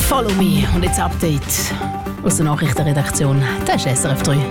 Follow me und jetzt Update aus der Nachrichtenredaktion. Das ist SRF 3.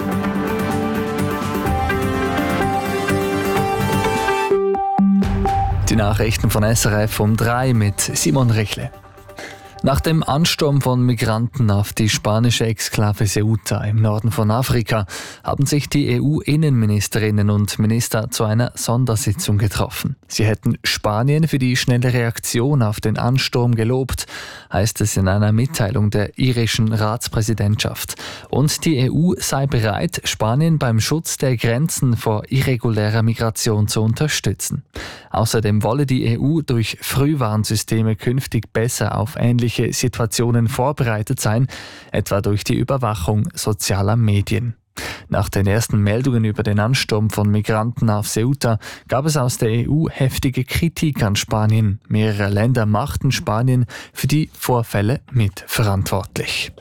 Die Nachrichten von SRF um 3 mit Simon Rechle. Nach dem Ansturm von Migranten auf die spanische Exklave Ceuta im Norden von Afrika haben sich die EU-Innenministerinnen und Minister zu einer Sondersitzung getroffen. Sie hätten Spanien für die schnelle Reaktion auf den Ansturm gelobt, heißt es in einer Mitteilung der irischen Ratspräsidentschaft. Und die EU sei bereit, Spanien beim Schutz der Grenzen vor irregulärer Migration zu unterstützen. Außerdem wolle die EU durch Frühwarnsysteme künftig besser auf ähnliche Situationen vorbereitet sein, etwa durch die Überwachung sozialer Medien. Nach den ersten Meldungen über den Ansturm von Migranten auf Ceuta gab es aus der EU heftige Kritik an Spanien. Mehrere Länder machten Spanien für die Vorfälle mitverantwortlich.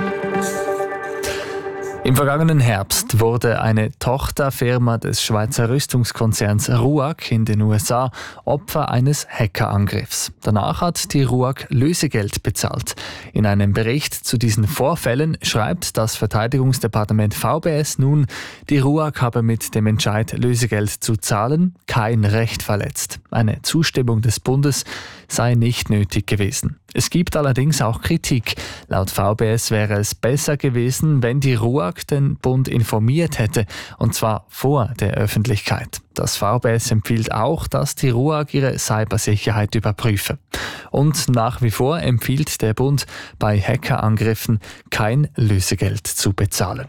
Im vergangenen Herbst wurde eine Tochterfirma des Schweizer Rüstungskonzerns RUAG in den USA Opfer eines Hackerangriffs. Danach hat die RUAG Lösegeld bezahlt. In einem Bericht zu diesen Vorfällen schreibt das Verteidigungsdepartement VBS nun, die RUAG habe mit dem Entscheid, Lösegeld zu zahlen, kein Recht verletzt. Eine Zustimmung des Bundes sei nicht nötig gewesen. Es gibt allerdings auch Kritik. Laut VBS wäre es besser gewesen, wenn die RUAG den Bund informiert hätte, und zwar vor der Öffentlichkeit. Das VBS empfiehlt auch, dass die RUAG ihre Cybersicherheit überprüfe. Und nach wie vor empfiehlt der Bund, bei Hackerangriffen kein Lösegeld zu bezahlen.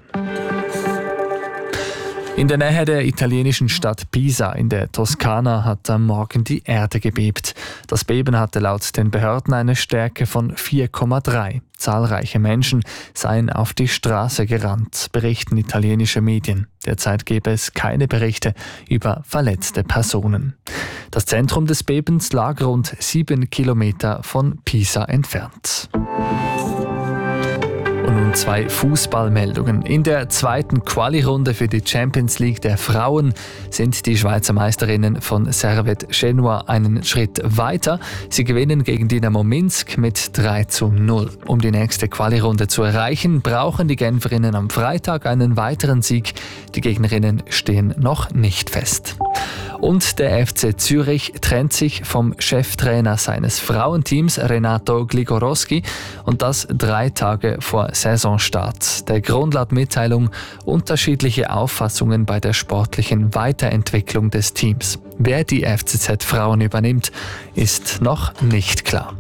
In der Nähe der italienischen Stadt Pisa in der Toskana hat am Morgen die Erde gebebt. Das Beben hatte laut den Behörden eine Stärke von 4,3. Zahlreiche Menschen seien auf die Straße gerannt, berichten italienische Medien. Derzeit gebe es keine Berichte über verletzte Personen. Das Zentrum des Bebens lag rund 7 Kilometer von Pisa entfernt. Und nun 2 Fußballmeldungen. In der zweiten Quali-Runde für die Champions League der Frauen sind die Schweizer Meisterinnen von Servette Genua einen Schritt weiter. Sie gewinnen gegen Dynamo Minsk mit 3:0. Um die nächste Quali-Runde zu erreichen, brauchen die Genferinnen am Freitag einen weiteren Sieg. Die Gegnerinnen stehen noch nicht fest. Und der FC Zürich trennt sich vom Cheftrainer seines Frauenteams, Renato Gligorowski, und das 3 Tage vor Saisonstart. Der Grund laut Mitteilung: unterschiedliche Auffassungen bei der sportlichen Weiterentwicklung des Teams. Wer die FCZ-Frauen übernimmt, ist noch nicht klar.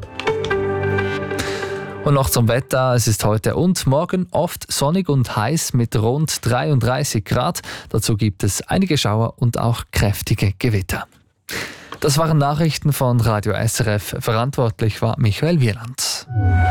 Und noch zum Wetter. Es ist heute und morgen oft sonnig und heiß mit rund 33 Grad. Dazu gibt es einige Schauer und auch kräftige Gewitter. Das waren Nachrichten von Radio SRF. Verantwortlich war Michael Wieland.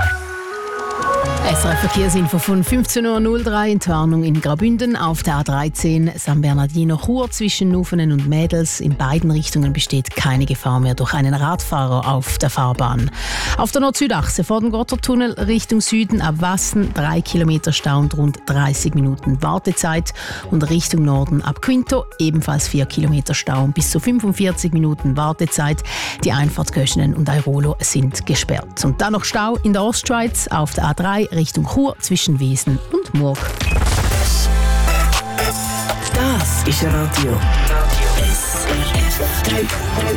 SRF Verkehrsinfo von 15.03 Uhr, Entwarnung in Graubünden auf der A13 San Bernardino-Chur zwischen Nufenen und Mädels. In beiden Richtungen besteht keine Gefahr mehr durch einen Radfahrer auf der Fahrbahn. Auf der Nord-Süd-Achse vor dem Gotthardtunnel Richtung Süden ab Wassen 3 Kilometer Stau und rund 30 Minuten Wartezeit. Und Richtung Norden ab Quinto ebenfalls 4 Kilometer Stau und bis zu 45 Minuten Wartezeit. Die Einfahrtskirchen und Airolo sind gesperrt. Und dann noch Stau in der Ostschweiz auf der A3 Richtung Chur zwischen Wiesen und Murg. Das ist Radio SRF 3.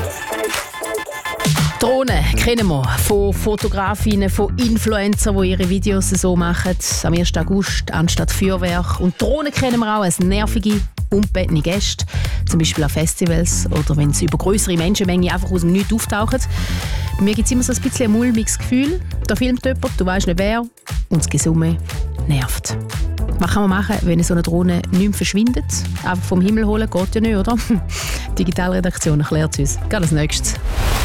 Drohnen kennen wir von Fotografinnen, von Influencern, die ihre Videos so machen. Am 1. August anstatt Feuerwerk. Und Drohnen kennen wir auch als nervige, ungebetene Gäste. Zum Beispiel an Festivals oder wenn sie über grössere Menschenmengen einfach aus dem Nichts auftauchen. Bei mir gibt es immer so ein bisschen ein mulmiges Gefühl. Da filmt jemand, du weißt nicht wer, und das Gesumme nervt. Was kann man machen, wenn so eine Drohne nicht mehr verschwindet? Einfach vom Himmel holen geht ja nicht, oder? Die Digitalredaktion erklärt es uns. Gerade als nächstes.